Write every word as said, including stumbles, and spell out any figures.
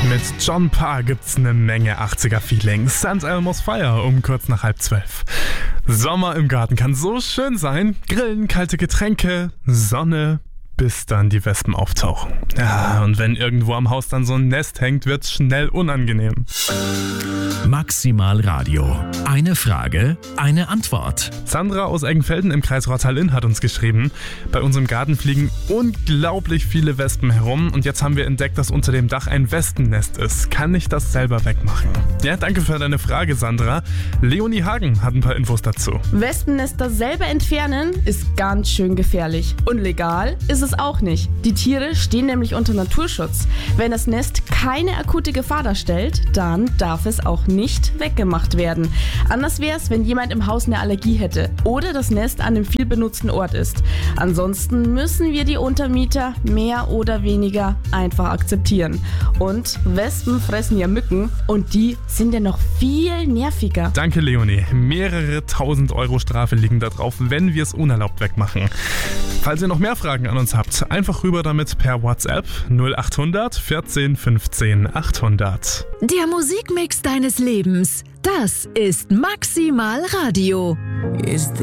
Mit John Parr gibt's eine Menge achtziger-Feeling. St. Elmo's Fire um kurz nach halb zwölf. Sommer im Garten kann so schön sein. Grillen, kalte Getränke, Sonne, bis dann die Wespen auftauchen. Ja, und wenn irgendwo am Haus dann so ein Nest hängt, wird's schnell unangenehm. Maximal Radio. Eine Frage, eine Antwort. Sandra aus Eggenfelden im Kreis Rottal-Inn hat uns geschrieben, bei uns im Garten fliegen unglaublich viele Wespen herum und jetzt haben wir entdeckt, dass unter dem Dach ein Wespennest ist. Kann ich das selber wegmachen? Ja, danke für deine Frage, Sandra. Leonie Hagen hat ein paar Infos dazu. Wespennester selber entfernen ist ganz schön gefährlich. Und legal ist es auch nicht. Die Tiere stehen nämlich unter Naturschutz. Wenn das Nest keine akute Gefahr darstellt, dann darf es auch nicht weggemacht werden. Anders wäre es, wenn jemand im Haus eine Allergie hätte oder das Nest an einem viel benutzten Ort ist. Ansonsten müssen wir die Untermieter mehr oder weniger einfach akzeptieren. Und Wespen fressen ja Mücken und die sind ja noch viel nerviger. Danke, Leonie. Mehrere tausend Euro Strafe liegen da drauf, wenn wir es unerlaubt wegmachen. Falls ihr noch mehr Fragen an uns habt, einfach rüber damit per WhatsApp null acht hundert vierzehn fünfzehn achthundert. Der Musikmix deines Lebens, das ist Maximal Radio. Is